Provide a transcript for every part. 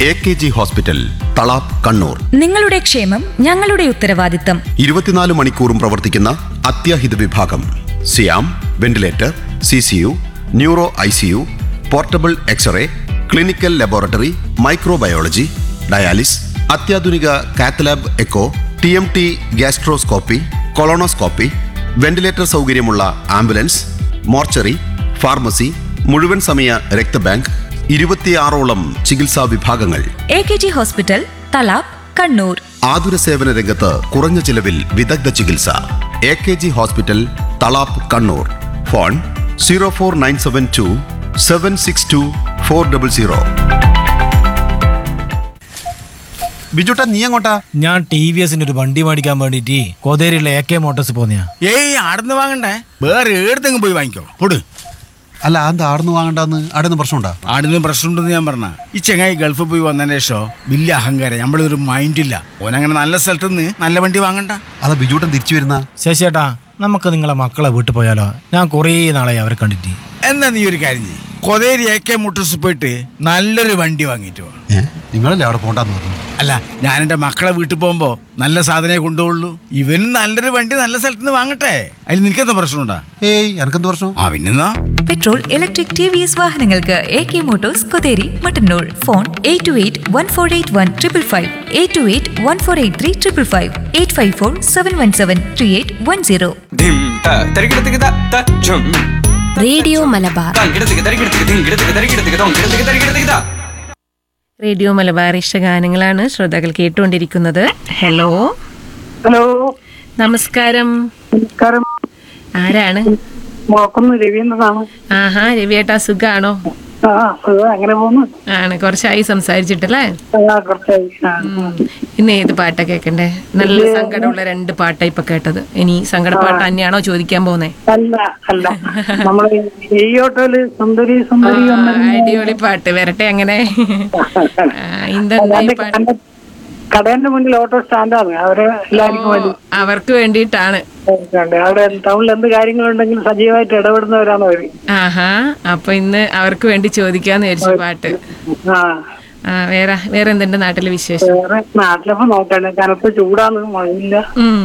AKG hospital, Thalap, Kannur. നിങ്ങളുടെ ക്ഷേമം ഞങ്ങളുടെ ഉത്തരവാദിത്തം. 24 മണിക്കൂറും പ്രവർത്തിക്കുന്ന അത്യാഹിത വിഭാഗം. സിയാം, ventilator, CCU, neuro ICU, portable x-ray, clinical laboratory, microbiology, dialysis, അത്യാധുനിക cath lab echo, TMT gastroscopy, colonoscopy, ventilator സൗകര്യമുള്ള ആംബുലൻസ്, മോർച്ചറി, ഫാർമസി, മുഴുവൻ സമയ രക്തബാങ്ക്, 26ഓളം ചികിത്സാ വിഭാഗങ്ങൾ. AKG hospital, Thalap, Kannur. ആതുര സേവന രംഗത്ത് കുറഞ്ഞ ചിലവിൽ വിദഗ്ധ ചികിത്സ. AKG hospital, Thalap, Kannur. Phone 04972 762 400. ബിജുട്ടാ, നീ എങ്ങോട്ടാ? ഞാൻ TVS ഒരു വണ്ടി മേടിക്കാൻ വേണ്ടിട്ട് കോതേരിയിലെ AK മോട്ടോഴ്സ് പോന്നെയാ. ഏയ് ആടുന്ന് വാങ്ങണ്ടേ, വേറെ ഏടത്തെങ്കിലും പോയി വാങ്ങിക്കോ. പൊട്. അല്ല, എന്താ ആടുന്ന് വാങ്ങണ്ടെന്ന്? ആടുന്ന് പ്രശ്നമുണ്ടാ? ആടുന്ന് പ്രശ്നമുണ്ടെന്ന് ഞാൻ പറഞ്ഞ. ഈ ചെങ്ങായി ഗൾഫിൽ പോയി വന്നതിന് ശേഷം വലിയ അഹങ്കാരം, നമ്മളൊരു മൈൻഡില്ല. ഓനങ്ങനെ നല്ല സ്ഥലത്ത് നിന്ന് നല്ല വണ്ടി വാങ്ങണ്ട. അതാ ബിജുട്ടൻ തിരിച്ചു വരുന്ന. ശശിയേട്ടാ, നമുക്ക് നിങ്ങളെ മക്കളെ വീട്ടിൽ പോയാലോ? ഞാൻ കുറേ നാളായി അവരെ കണ്ടിട്ട്. എന്നാ നീ ഒരു കാര്യം ചെയ്യ്, കൊതേരി AK മോട്ടോഴ്സ് പോയിട്ട് നല്ലൊരു വണ്ടി വാങ്ങിയിട്ട് വാ. നിങ്ങളല്ലേ അവിടെ പോണ്ടെന്ന് പറഞ്ഞു? അല്ല, ഞാൻ എൻ്റെ മക്കളെ വീട്ടിൽ പോകുമ്പോ നല്ല സാധനമേ കൊണ്ടുപോകുള്ളൂ. ഇവന് നല്ലൊരു വണ്ടി നല്ല സ്ഥലത്ത് നിന്ന് വാങ്ങട്ടെ. അതിൽ നിനക്കെന്താ പ്രശ്നമുണ്ടാ? ഏയ്, എനക്കെന്ത് പ്രശ്നം? ആ പിന്നെന്നാ, പെട്രോൾ, ഇലക്ട്രിക് TVS വാഹനങ്ങൾക്ക് AK Motors, Kotheri, Mattannur. Phone 8281481555, 8281483555, 8547173810. Radio Malabar. Radio Malabar ഇഷ്ടഗാനങ്ങളാണ് ശ്രോതാക്കൾ കേട്ടുകൊണ്ടിരിക്കുന്നത്. ഹലോ ഹലോ, നമസ്കാരം. നമസ്കാരം. ആരാണ്? രവീന്ദ്രനാണ്. ആഹാ, രവിയേട്ടാ, സുഖാണോ? അങ്ങനെ പോകുന്നു. ആണ്, കുറച്ചായി സംസാരിച്ചിട്ടല്ലേ? കുറച്ചായി. ഇന്ന് ഏത് പാട്ടാ കേക്കണ്ടേ? നല്ല സങ്കടമുള്ള 2 പാട്ടാ ഇപ്പൊ കേട്ടത്. ഇനി സങ്കട പാട്ട് തന്നെയാണോ ചോദിക്കാൻ പോന്നേ? അല്ല അല്ല, നമ്മള് സുന്ദരി സുന്ദരി അടിപൊളി പാട്ട് വരട്ടെ. അങ്ങനെ ഇതെന്താ പാട്ട്? കടേന്റെ മുന്നിൽ ഓട്ടോ സ്റ്റാൻഡാണ്. അവര് എല്ലാവർക്കും വേണ്ടി, അവർക്ക് വേണ്ടിയിട്ടാണ്. അവിടെ ടൗണിൽ എന്ത് കാര്യങ്ങളുണ്ടെങ്കിലും സജീവമായിട്ട് ഇടപെടുന്നവരാണ് അവര്. ആഹാ, അപ്പൊ ഇന്ന് അവർക്ക് വേണ്ടി ചോദിക്കാന്ന് വിചാരിച്ചു പാട്ട്. വേറെ എന്തുണ്ട് നാട്ടിലെ വിശേഷം? നാട്ടിലപ്പോ നോക്കണ്ടേ, കനത്ത ചൂടാണ്, മഴയില്ല.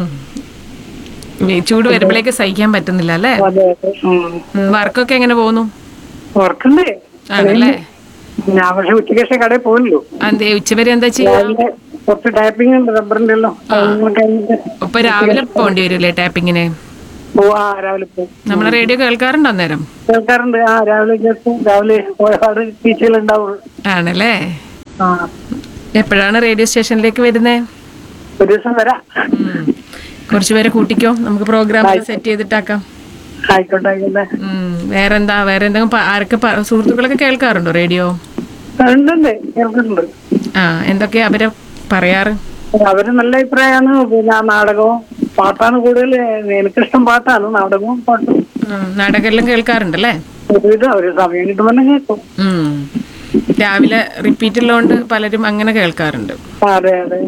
ചൂട് വരുമ്പോഴേക്ക് സഹിക്കാൻ പറ്റുന്നില്ല അല്ലേ? വർക്കൊക്കെ എങ്ങനെ പോകുന്നു? വർക്കുണ്ട് ആണല്ലേ? ഞാൻ പക്ഷെ ഉച്ചയ്ക്ക് കടയിൽ പോകണല്ലോ. അതെ, ഉച്ചവരെ എന്താ ചെയ്യാ? കുറച്ച് ടാപ്പിംഗ് ഉണ്ട്, റബ്ബറിന്റെ എല്ലാം. ഇപ്പൊ രാവിലെ പോകേണ്ടി വരില്ലേ ടാപ്പിങ്ങിന്? രാവിലെ പോകും. നമ്മളെ റേഡിയോ കേൾക്കാറുണ്ടോ അന്നേരം? കേൾക്കാറുണ്ട്. രാവിലെ കേൾക്കും. രാവിലെ ഒരുപാട് ടീച്ചറുണ്ടാവുള്ളൂ. ആണല്ലേ? എപ്പോഴാണ് റേഡിയോ സ്റ്റേഷനിലേക്ക് വരുന്നേ? ഒരു ദിവസം വരാം. കുറച്ചുപേരെ കൂട്ടിക്കോ, നമുക്ക് പ്രോഗ്രാം സെറ്റ് ചെയ്തിട്ടാക്കാം. ആയിക്കോട്ടെ ആയിക്കോട്ടെ. വേറെന്താ? വേറെ എന്തെങ്കിലും ആരൊക്കെ സുഹൃത്തുക്കളൊക്കെ കേൾക്കാറുണ്ടോ റേഡിയോ? ഉണ്ട്, കേൾക്കുന്നുണ്ട്. എന്തൊക്കെയാ അവരെ പറയാറ്? അവര് നല്ല അഭിപ്രായമാണ്. പിന്നെ നാടകവും പാട്ടാണ് കൂടുതൽ. എനിക്കിഷ്ടം പാട്ടാണ്, നാടകവും പാട്ടും. നാടകമെല്ലാം കേൾക്കാറുണ്ടല്ലേ? ഒരു സമയം കിട്ടുമ്പോൾ കേൾക്കും. രാവിലെ റിപ്പീറ്റ് ഉള്ളതുകൊണ്ട് പലരും അങ്ങനെ കേൾക്കാറുണ്ട്. അതെ അതെ.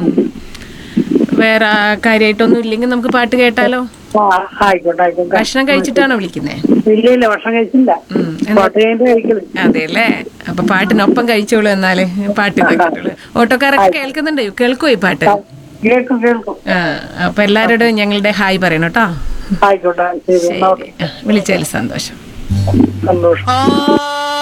വേറെ കാര്യമായിട്ടൊന്നും ഇല്ലെങ്കിൽ നമുക്ക് പാട്ട് കേട്ടാലോ? ആയിക്കോട്ടെ ആയിക്കോട്ടെ. ഭക്ഷണം കഴിച്ചിട്ടാണോ വിളിക്കുന്നേ? ഇല്ല, ഭക്ഷണം കഴിച്ചില്ല. അതെല്ലേ? അപ്പൊ പാട്ടിനൊപ്പം കഴിച്ചോളൂ. എന്നാല് പാട്ട് കേട്ടോളൂ. ഓട്ടോക്കാരൊക്കെ കേൾക്കുന്നുണ്ട്, കേൾക്കോ ഈ പാട്ട്? കേൾക്കും കേൾക്കും. അപ്പൊ എല്ലാരോടും ഞങ്ങളുടെ ഹായ് പറയണം കേട്ടോ. ആയിക്കോട്ടെ. വിളിച്ചതിൽ സന്തോഷം. സന്തോഷം.